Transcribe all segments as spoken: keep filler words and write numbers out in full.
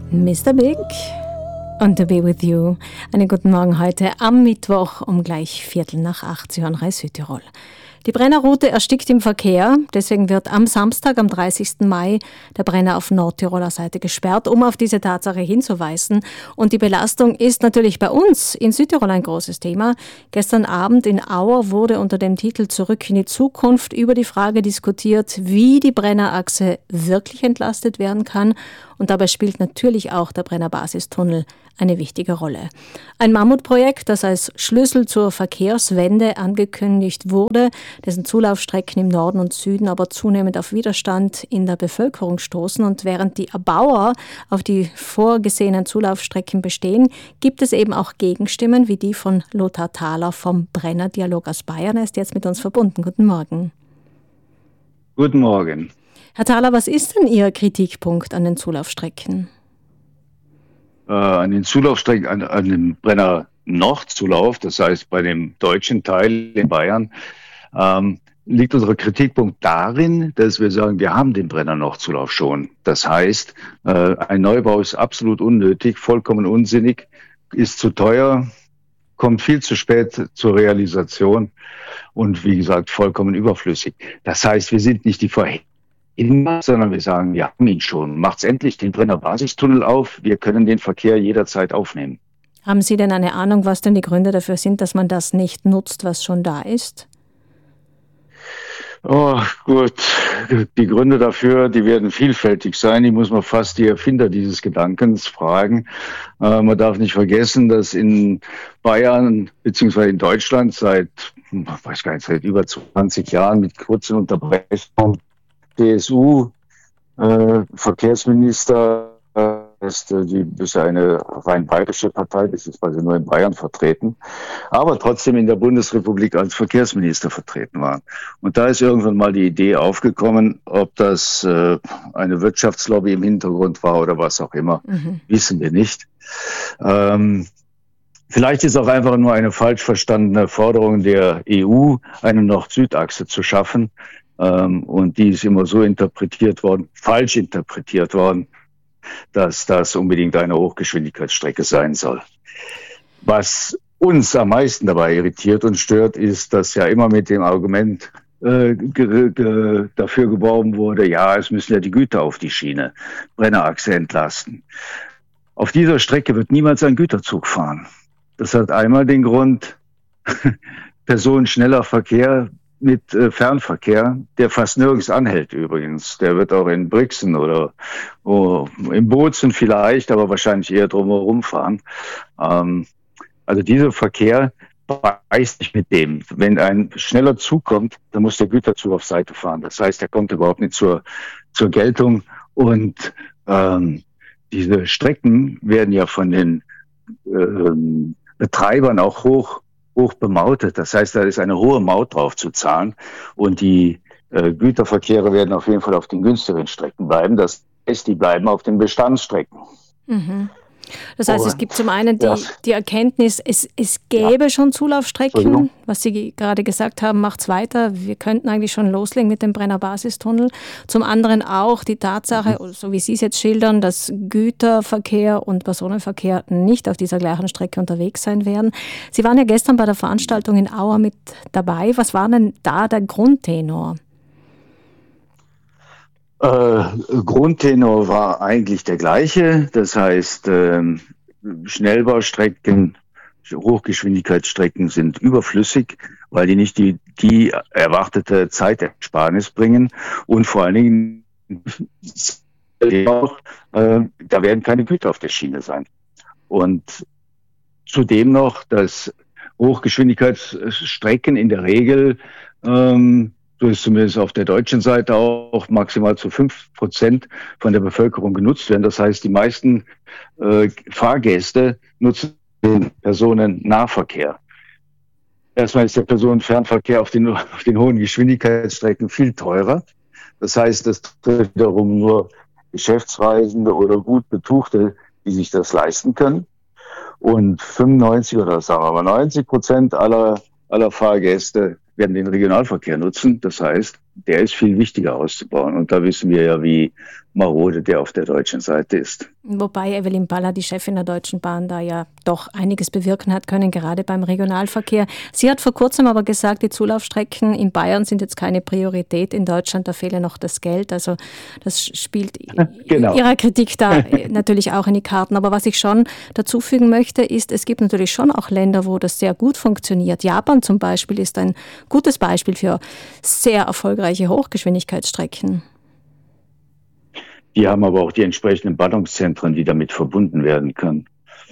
Mister Big und To Be With You. Einen guten Morgen heute am Mittwoch um gleich Viertel nach acht. Sie hören Reis Südtirol. Die Brennerroute erstickt im Verkehr, deswegen wird am Samstag, am dreißigsten Mai, der Brenner auf Nordtiroler Seite gesperrt, um auf diese Tatsache hinzuweisen. Und die Belastung ist natürlich bei uns in Südtirol ein großes Thema. Gestern Abend in Auer wurde unter dem Titel Zurück in die Zukunft über die Frage diskutiert, wie die Brennerachse wirklich entlastet werden kann. Und dabei spielt natürlich auch der Brenner-Basistunnel eine wichtige Rolle. Ein Mammutprojekt, das als Schlüssel zur Verkehrswende angekündigt wurde, dessen Zulaufstrecken im Norden und Süden aber zunehmend auf Widerstand in der Bevölkerung stoßen. Und während die Erbauer auf die vorgesehenen Zulaufstrecken bestehen, gibt es eben auch Gegenstimmen, wie die von Lothar Thaler vom Brenner-Dialog aus Bayern. Er ist jetzt mit uns verbunden. Guten Morgen. Guten Morgen. Herr Thaler, was ist denn Ihr Kritikpunkt an den Zulaufstrecken? Äh, an den Zulaufstrecken, an, an dem Brenner Nordzulauf, das heißt bei dem deutschen Teil in Bayern, ähm, liegt unser Kritikpunkt darin, dass wir sagen, wir haben den Brenner Nordzulauf schon. Das heißt, äh, ein Neubau ist absolut unnötig, vollkommen unsinnig, ist zu teuer, kommt viel zu spät zur Realisation und wie gesagt, vollkommen überflüssig. Das heißt, wir sind nicht die Verhältnisse, sondern wir sagen, wir haben ihn schon. Macht's endlich den Brenner-Basistunnel auf. Wir können den Verkehr jederzeit aufnehmen. Haben Sie denn eine Ahnung, was denn die Gründe dafür sind, dass man das nicht nutzt, was schon da ist? Oh, gut. Die Gründe dafür, die werden vielfältig sein. Ich muss mal fast die Erfinder dieses Gedankens fragen. Äh, man darf nicht vergessen, dass in Bayern bzw. in Deutschland seit, ich weiß gar nicht, seit über zwanzig Jahren mit kurzen Unterbrechungen C S U, äh, Verkehrsminister, äh, ist, äh, die ist eine rein bayerische Partei, das ist quasi nur in Bayern vertreten, aber trotzdem in der Bundesrepublik als Verkehrsminister vertreten waren. Und da ist irgendwann mal die Idee aufgekommen, ob das äh, eine Wirtschaftslobby im Hintergrund war oder was auch immer, mhm. wissen wir nicht. Ähm, Vielleicht ist auch einfach nur eine falsch verstandene Forderung der E U, eine Nord-Süd-Achse zu schaffen. Und die ist immer so interpretiert worden, falsch interpretiert worden, dass das unbedingt eine Hochgeschwindigkeitsstrecke sein soll. Was uns am meisten dabei irritiert und stört, ist, dass ja immer mit dem Argument äh, ge- ge- dafür geworben wurde, ja, es müssen ja die Güter auf die Schiene, Brennerachse entlasten. Auf dieser Strecke wird niemals ein Güterzug fahren. Das hat einmal den Grund, personenschneller Verkehr mit äh, Fernverkehr, der fast nirgends anhält übrigens. Der wird auch in Brixen oder oh, in Bozen vielleicht, aber wahrscheinlich eher drumherum fahren. Ähm, also dieser Verkehr beißt nicht mit dem. Wenn ein schneller Zug kommt, dann muss der Güterzug auf Seite fahren. Das heißt, er kommt überhaupt nicht zur, zur Geltung. Und ähm, diese Strecken werden ja von den ähm, Betreibern auch hoch hoch bemautet. Das heißt, da ist eine hohe Maut drauf zu zahlen und die äh, Güterverkehre werden auf jeden Fall auf den günstigeren Strecken bleiben. Das heißt, die bleiben auf den Bestandsstrecken. Mhm. Das heißt, und, es gibt zum einen die, ja. die Erkenntnis, es, es gäbe ja. schon Zulaufstrecken, was Sie gerade gesagt haben, macht's weiter. Wir könnten eigentlich schon loslegen mit dem Brenner-Basistunnel. Zum anderen auch die Tatsache, mhm. so wie Sie es jetzt schildern, dass Güterverkehr und Personenverkehr nicht auf dieser gleichen Strecke unterwegs sein werden. Sie waren ja gestern bei der Veranstaltung in Auer mit dabei. Was war denn da der Grundtenor? Äh, Grundtenor war eigentlich der gleiche. Das heißt, äh, Schnellbaustrecken, Hochgeschwindigkeitsstrecken sind überflüssig, weil die nicht die, die erwartete Zeitersparnis bringen. Und vor allen Dingen auch, äh, da werden keine Güter auf der Schiene sein. Und zudem noch, dass Hochgeschwindigkeitsstrecken in der Regel ähm, so ist zumindest auf der deutschen Seite auch maximal zu fünf Prozent von der Bevölkerung genutzt werden. Das heißt, die meisten äh, Fahrgäste nutzen den Personennahverkehr. Erstmal ist der Personenfernverkehr auf den, auf den hohen Geschwindigkeitsstrecken viel teurer. Das heißt, das trifft wiederum nur Geschäftsreisende oder gut Betuchte, die sich das leisten können. Und fünfundneunzig oder sagen wir mal neunzig Prozent aller, aller Fahrgäste werden den Regionalverkehr nutzen. Das heißt, der ist viel wichtiger auszubauen. Und da wissen wir ja, wie marode der auf der deutschen Seite ist. Wobei Evelyn Baller, die Chefin der Deutschen Bahn, da ja doch einiges bewirken hat können, gerade beim Regionalverkehr. Sie hat vor kurzem aber gesagt, die Zulaufstrecken in Bayern sind jetzt keine Priorität. In Deutschland, da fehle noch das Geld. Also das spielt genau. ihrer Kritik da natürlich auch in die Karten. Aber was ich schon dazu fügen möchte, ist, es gibt natürlich schon auch Länder, wo das sehr gut funktioniert. Japan zum Beispiel ist ein gutes Beispiel für sehr erfolgreiche Hochgeschwindigkeitsstrecken. Die haben aber auch die entsprechenden Ballungszentren, die damit verbunden werden können.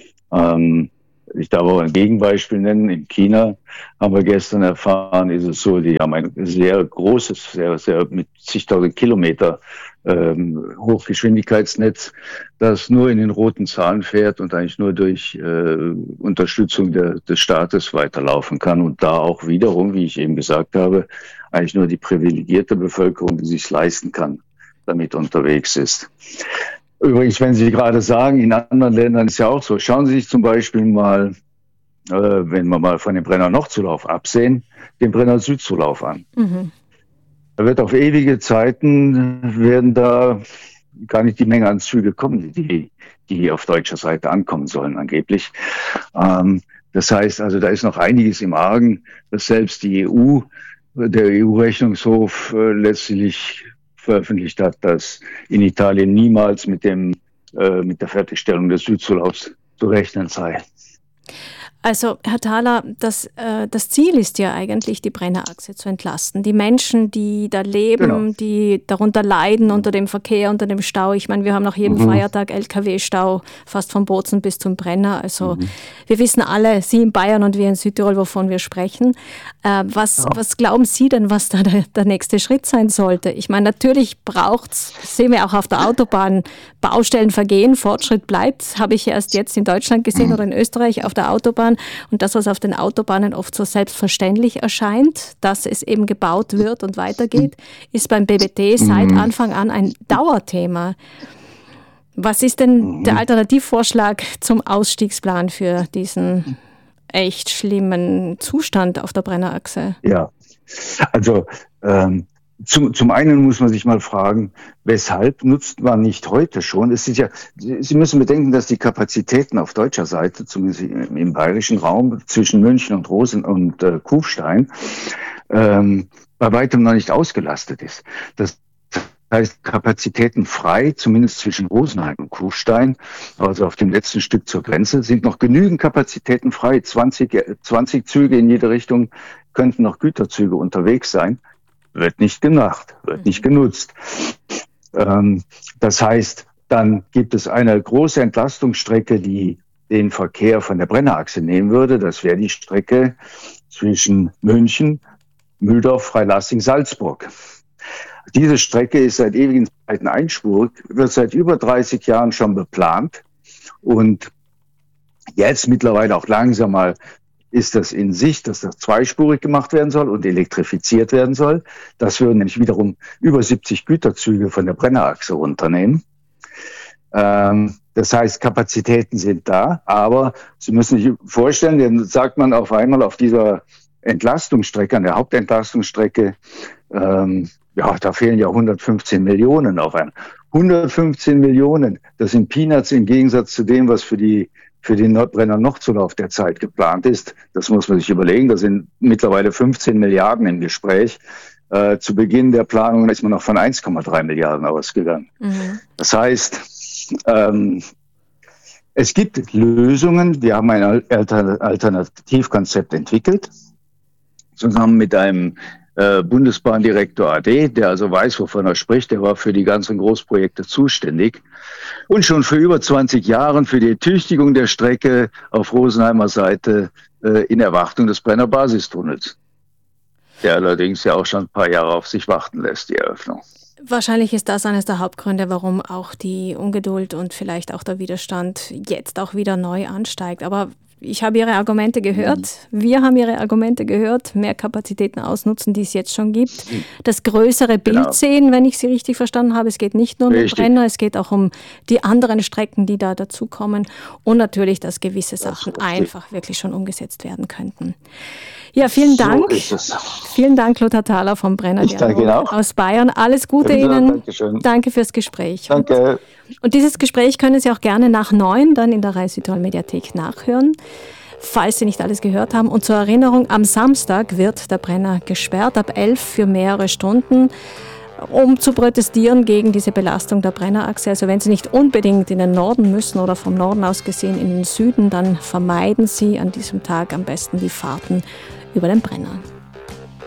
Ähm, ich darf auch ein Gegenbeispiel nennen. In China haben wir gestern erfahren, ist es so, die haben ein sehr großes, sehr, sehr mit zigtausend Kilometer ähm, Hochgeschwindigkeitsnetz, das nur in den roten Zahlen fährt und eigentlich nur durch äh, Unterstützung der, des Staates weiterlaufen kann. Und da auch wiederum, wie ich eben gesagt habe, eigentlich nur die privilegierte Bevölkerung, die sich leisten kann, damit unterwegs ist. Übrigens, wenn Sie gerade sagen, in anderen Ländern ist ja auch so. Schauen Sie sich zum Beispiel mal, äh, wenn wir mal von dem Brenner Nordzulauf absehen, den Brenner Südzulauf an. Mhm. Da wird auf ewige Zeiten, werden da gar nicht die Menge an Züge kommen, die, die auf deutscher Seite ankommen sollen angeblich. Ähm, das heißt also, da ist noch einiges im Argen, dass selbst die E U, der E U-Rechnungshof äh, letztlich veröffentlicht hat, dass in Italien niemals mit dem äh, mit der Fertigstellung des Südzulaufs zu rechnen sei. Also, Herr Thaler, das, äh, das Ziel ist ja eigentlich, die Brennerachse zu entlasten. Die Menschen, die da leben, genau. die darunter leiden unter dem Verkehr, unter dem Stau. Ich meine, wir haben nach jedem mhm. Feiertag L K W-Stau, fast von Bozen bis zum Brenner. Also mhm. wir wissen alle, Sie in Bayern und wir in Südtirol, wovon wir sprechen. Äh, was, ja. was glauben Sie denn, was da der, der nächste Schritt sein sollte? Ich meine, natürlich braucht es, sehen wir auch auf der Autobahn, Baustellen vergehen, Fortschritt bleibt. Habe ich erst jetzt in Deutschland gesehen mhm. oder in Österreich auf der Autobahn. Und das, was auf den Autobahnen oft so selbstverständlich erscheint, dass es eben gebaut wird und weitergeht, ist beim B B T seit Anfang an ein Dauerthema. Was ist denn der Alternativvorschlag zum Ausstiegsplan für diesen echt schlimmen Zustand auf der Brennerachse? Ja, also ähm Zum, zum einen muss man sich mal fragen, weshalb nutzt man nicht heute schon? Es ist ja, Sie müssen bedenken, dass die Kapazitäten auf deutscher Seite, zumindest im, im bayerischen Raum zwischen München und Rosen und äh, Kufstein, ähm, bei weitem noch nicht ausgelastet ist. Das heißt, Kapazitäten frei, zumindest zwischen Rosenheim und Kufstein, also auf dem letzten Stück zur Grenze, sind noch genügend Kapazitäten frei. zwanzig, zwanzig Züge in jede Richtung könnten noch Güterzüge unterwegs sein. Wird nicht gemacht, wird nicht genutzt. Ähm, das heißt, dann gibt es eine große Entlastungsstrecke, die den Verkehr von der Brennerachse nehmen würde. Das wäre die Strecke zwischen München, Mühldorf, Freilassing, Salzburg. Diese Strecke ist seit ewigen Zeiten einspurig, wird seit über dreißig Jahren schon beplant und jetzt mittlerweile auch langsam mal ist das in Sicht, dass das zweispurig gemacht werden soll und elektrifiziert werden soll. Das würden nämlich wiederum über siebzig Güterzüge von der Brennerachse runternehmen. Ähm, das heißt, Kapazitäten sind da, aber Sie müssen sich vorstellen, dann sagt man auf einmal auf dieser Entlastungsstrecke, an der Hauptentlastungsstrecke, ähm, ja, da fehlen ja hundertfünfzehn Millionen auf einmal. hundertfünfzehn Millionen, das sind Peanuts im Gegensatz zu dem, was für die für den Brenner Nordzulauf der Zeit geplant ist. Das muss man sich überlegen. Da sind mittlerweile fünfzehn Milliarden im Gespräch. Äh, zu Beginn der Planung ist man noch von eins Komma drei Milliarden ausgegangen. Mhm. Das heißt, ähm, es gibt Lösungen. Wir haben ein Alternativkonzept entwickelt, zusammen mit einem äh, Bundesbahndirektor A D, der also weiß, wovon er spricht. Der war für die ganzen Großprojekte zuständig. Und schon für über zwanzig Jahren für die Ertüchtigung der Strecke auf Rosenheimer Seite äh, in Erwartung des Brenner Basistunnels, der allerdings ja auch schon ein paar Jahre auf sich warten lässt, die Eröffnung. Wahrscheinlich ist das eines der Hauptgründe, warum auch die Ungeduld und vielleicht auch der Widerstand jetzt auch wieder neu ansteigt. Aber ich habe Ihre Argumente gehört. Wir haben Ihre Argumente gehört. Mehr Kapazitäten ausnutzen, die es jetzt schon gibt. Das größere Bild genau. sehen, wenn ich Sie richtig verstanden habe. Es geht nicht nur um richtig. den Brenner, es geht auch um die anderen Strecken, die da dazukommen. Und natürlich, dass gewisse Sachen das einfach wirklich schon umgesetzt werden könnten. Ja, vielen so Dank. Ist es. Vielen Dank, Lothar Thaler vom Brenner ich danke Ihnen auch. aus Bayern. Alles Gute ja, Ihnen. Dankeschön. Danke fürs Gespräch. Danke. Und, und dieses Gespräch können Sie auch gerne nach neun dann in der Rai Südtirol Mediathek nachhören, falls Sie nicht alles gehört haben. Und zur Erinnerung, am Samstag wird der Brenner gesperrt, ab elf für mehrere Stunden, um zu protestieren gegen diese Belastung der Brennerachse. Also wenn Sie nicht unbedingt in den Norden müssen oder vom Norden aus gesehen in den Süden, dann vermeiden Sie an diesem Tag am besten die Fahrten über den Brenner.